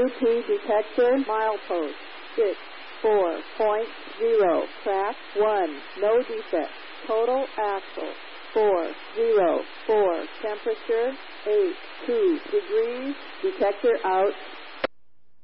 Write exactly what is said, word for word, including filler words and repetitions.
U P detector, milepost six four point zero, track one, no defect. Total axle four zero four, temperature eight two degrees, detector out.